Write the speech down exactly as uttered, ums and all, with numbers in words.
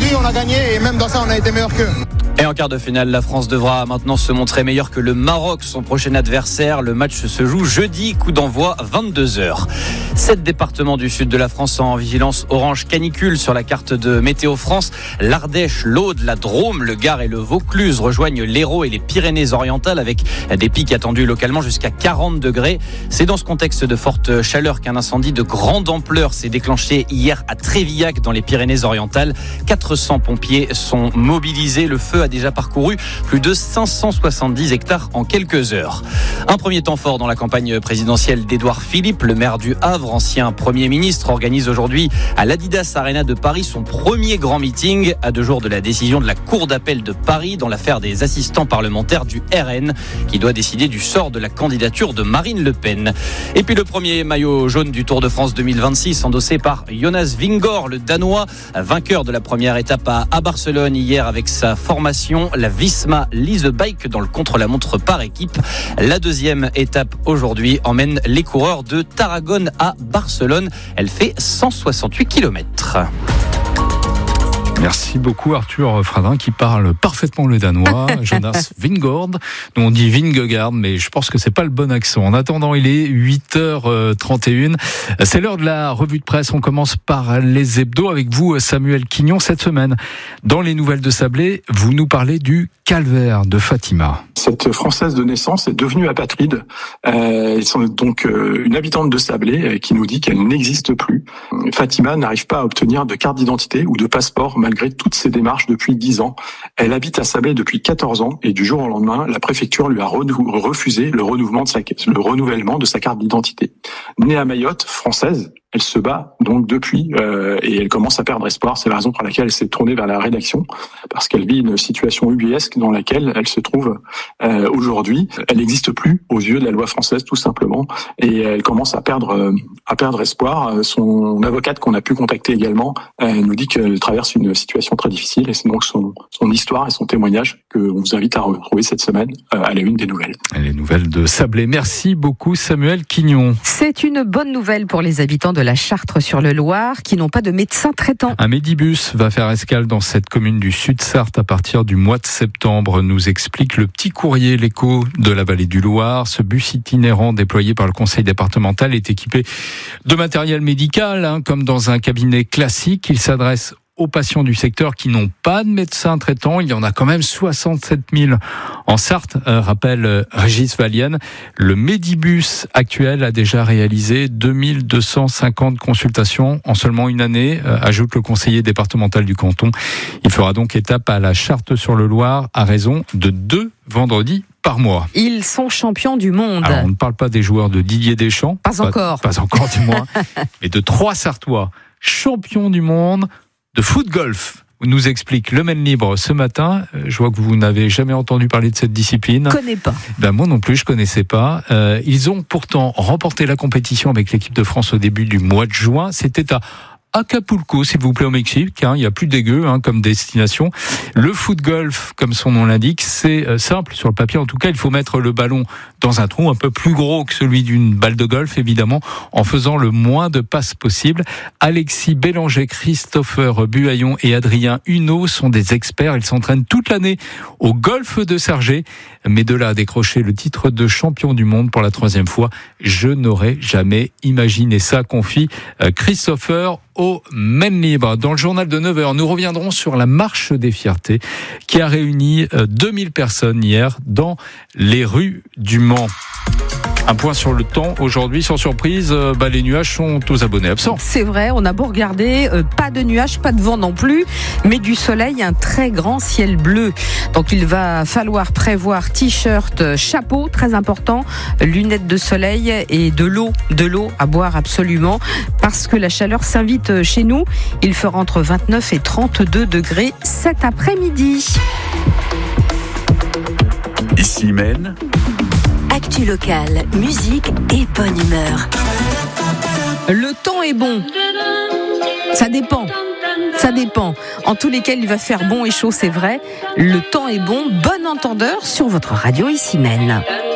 compris, on a gagné et même dans ça, on a été meilleur qu'eux. Et en quart de finale, la France devra maintenant se montrer meilleure que le Maroc, son prochain adversaire. Le match se joue jeudi, coup d'envoi vingt-deux heures. Sept départements du sud de la France en vigilance orange canicule sur la carte de Météo France. L'Ardèche, l'Aude, la Drôme, le Gard et le Vaucluse rejoignent l'Hérault et les Pyrénées-Orientales avec des pics attendus localement jusqu'à quarante degrés. C'est dans ce contexte de forte chaleur qu'un incendie de grande ampleur s'est déclenché hier à Trévillac dans les Pyrénées-Orientales. quatre cents pompiers sont mobilisés. Le feu a déjà parcouru plus de cinq cent soixante-dix hectares en quelques heures. Un premier temps fort dans la campagne présidentielle d'Édouard Philippe, le maire du Havre, ancien Premier ministre, organise aujourd'hui à l'Adidas Arena de Paris son premier grand meeting à deux jours de la décision de la Cour d'appel de Paris dans l'affaire des assistants parlementaires du R N qui doit décider du sort de la candidature de Marine Le Pen. Et puis le premier maillot jaune du Tour de France deux mille vingt-six endossé par Jonas Vingegaard, le Danois, vainqueur de la première étape à, à Barcelone hier avec sa formation la Visma Lease Bike dans le contre-la-montre par équipe. La deuxième étape aujourd'hui emmène les coureurs de Tarragone à Barcelone. Elle fait cent soixante-huit kilomètres. Merci beaucoup Arthur Fradin qui parle parfaitement le danois. Jonas Vingegaard, nous on dit Vingegaard, mais je pense que c'est pas le bon accent. En attendant, il est huit heures trente et une. C'est l'heure de la revue de presse. On commence par les hebdos avec vous, Samuel Quignon. Cette semaine, dans les nouvelles de Sablé, vous nous parlez du calvaire de Fatima. Cette Française de naissance est devenue apatride. Euh, c'est donc euh, une habitante de Sablé euh, qui nous dit qu'elle n'existe plus. Fatima n'arrive pas à obtenir de carte d'identité ou de passeport malgré toutes ses démarches depuis dix ans. Elle habite à Sablé depuis quatorze ans et du jour au lendemain, la préfecture lui a renou- refusé le renouvellement de sa, le renouvellement de sa carte d'identité. Née à Mayotte, française, elle se bat donc depuis euh, et elle commence à perdre espoir. C'est la raison pour laquelle elle s'est tournée vers la rédaction, parce qu'elle vit une situation ubuesque dans laquelle elle se trouve euh, aujourd'hui. Elle n'existe plus aux yeux de la loi française, tout simplement, et elle commence à perdre euh, à perdre espoir. Son avocate qu'on a pu contacter également euh, nous dit qu'elle traverse une situation très difficile, et c'est donc son, son histoire et son témoignage qu'on vous invite à retrouver cette semaine euh, à la une des nouvelles. Les nouvelles de Sablé. Merci beaucoup Samuel Quignon. C'est une bonne nouvelle pour les habitants de la Chartre-sur-le-Loir qui n'ont pas de médecin traitant. Un Medibus va faire escale dans cette commune du Sud-Sarthe à partir du mois de septembre, nous explique le petit courrier L'Écho de la vallée du Loir. Ce bus itinérant déployé par le conseil départemental est équipé de matériel médical, hein, comme dans un cabinet classique. Il s'adresse aux patients du secteur qui n'ont pas de médecin traitant. Il y en a quand même soixante-sept mille en Sarthe, euh, rappelle euh, Régis Valienne. Le Medibus actuel a déjà réalisé deux mille deux cent cinquante consultations en seulement une année, euh, ajoute le conseiller départemental du canton. Il fera donc étape à la Chartre-sur-le-Loir à raison de deux vendredis par mois. Ils sont champions du monde. Alors, on ne parle pas des joueurs de Didier Deschamps. Pas, pas encore. Pas encore du moins. Mais de trois Sartois champions du monde de foot-golf, nous explique Le Maine Libre ce matin. Je vois que vous n'avez jamais entendu parler de cette discipline. Je ne connais pas. Ben moi non plus, je ne connaissais pas. Euh, ils ont pourtant remporté la compétition avec l'équipe de France au début du mois de juin. C'était à Acapulco, s'il vous plaît, au Mexique. Hein, il n'y a plus dégueu hein, comme destination. Le foot-golf, comme son nom l'indique, c'est euh, simple sur le papier. En tout cas, il faut mettre le ballon dans un trou un peu plus gros que celui d'une balle de golf, évidemment, en faisant le moins de passes possible. Alexis Bélanger, Christopher Buhaillon et Adrien Huneau sont des experts. Ils s'entraînent toute l'année au golf de Sergé. Mais de là à décrocher le titre de champion du monde pour la troisième fois, je n'aurais jamais imaginé ça, confie Christopher au Maine Libre. Dans le journal de neuf heures, nous reviendrons sur la marche des fiertés qui a réuni deux mille personnes hier dans les rues du Mans. Un point sur le temps aujourd'hui, sans surprise, euh, bah, les nuages sont aux abonnés absents. C'est vrai, on a beau regarder, euh, pas de nuages, pas de vent non plus, mais du soleil, un très grand ciel bleu. Donc il va falloir prévoir t-shirt, chapeau, très important, lunettes de soleil et de l'eau, de l'eau à boire absolument, parce que la chaleur s'invite chez nous. Il fera entre vingt-neuf et trente-deux degrés cet après-midi. Ici Maine. Actu locale, musique et bonne humeur. Le temps est bon. Ça dépend. Ça dépend. En tous les cas, il va faire bon et chaud, c'est vrai. Le temps est bon. Bon entendeur sur votre radio ici Maine.